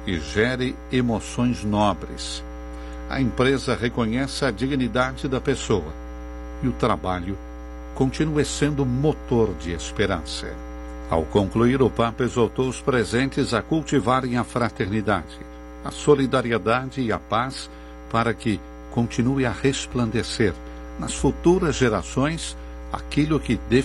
e gere emoções nobres. A empresa reconhece a dignidade da pessoa e o trabalho continue sendo motor de esperança. Ao concluir, o Papa exortou os presentes a cultivarem a fraternidade, a solidariedade e a paz para que continue a resplandecer nas futuras gerações aquilo que